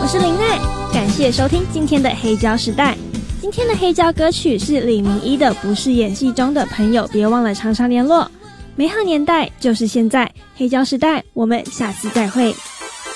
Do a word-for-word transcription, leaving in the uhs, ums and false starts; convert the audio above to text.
我是林奈，感谢收听今天的黑胶时代。今天的黑胶歌曲是李明一的《不是演戏中的朋友》，别忘了常常联络。美好年代就是现在，黑胶时代，我们下次再会。